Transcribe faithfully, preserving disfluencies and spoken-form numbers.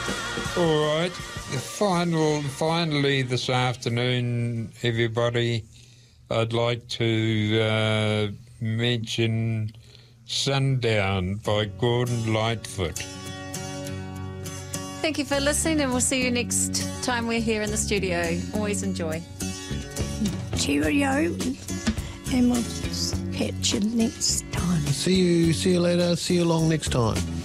All right. The final, finally, this afternoon, everybody, I'd like to uh, mention Sundown by Gordon Lightfoot. Thank you for listening, and we'll see you next time we're here in the studio. Always enjoy. Cheerio, and we'll catch you next time. See you, see you later, see you along next time.